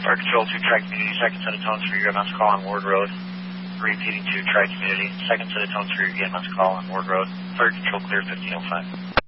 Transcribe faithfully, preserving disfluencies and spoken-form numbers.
Fire Control to Tri-Community, second set of tones for your E M S call on Ward Road. Repeating to Tri-Community, second set of tones for your E M S call on Ward Road. Fire Control clear fifteen oh five.